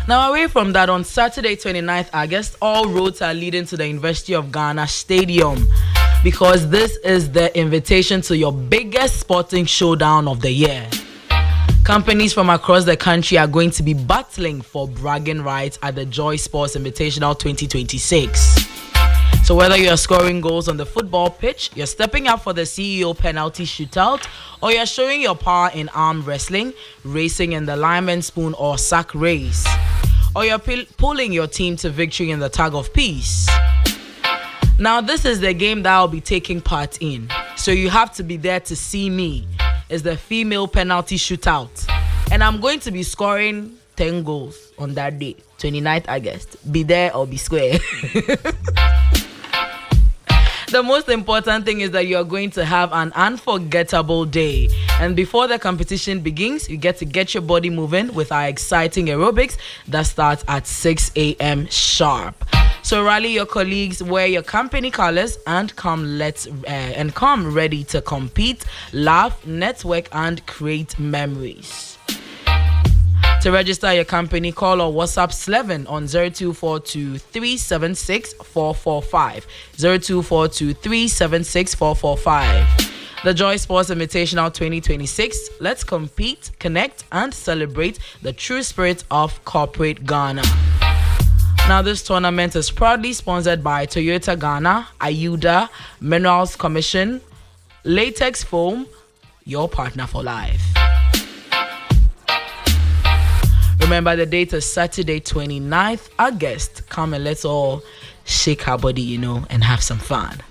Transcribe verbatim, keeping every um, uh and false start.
Now, away from that, on Saturday, twenty-ninth August, all roads are leading to the University of Ghana Stadium because this is the invitation to your biggest sporting showdown of the year. Companies from across the country are going to be battling for bragging rights at the Joy Sports Invitational twenty twenty-six. So whether you're scoring goals on the football pitch, you're stepping up for the C E O penalty shootout, or you're showing your power in arm wrestling, racing in the lineman spoon or sack race, or you're p- pulling your team to victory in the tug of peace. Now, this is the game that I'll be taking part in, so you have to be there to see me. It's the female penalty shootout, and I'm going to be scoring ten goals on that day, twenty-ninth August. Be there or be square. The most important thing is that you're going to have an unforgettable day. And before the competition begins, you get to get your body moving with our exciting aerobics that starts at six a.m. sharp. So rally your colleagues, wear your company colors, and come let's uh, and come ready to compete, laugh, network, and create memories. To register your company, call or WhatsApp Slevin on zero two four two, three seven six, four four five. zero two four two, three seven six, four four five. The Joy Sports Invitational twenty twenty-six. Let's compete, connect, and celebrate the true spirit of corporate Ghana. Now, this tournament is proudly sponsored by Toyota Ghana, Ayuda, Minerals Commission, Latex Foam, your partner for life. Remember, the date is Saturday, twenty-ninth August. Come and let's all shake our body, you know, and have some fun.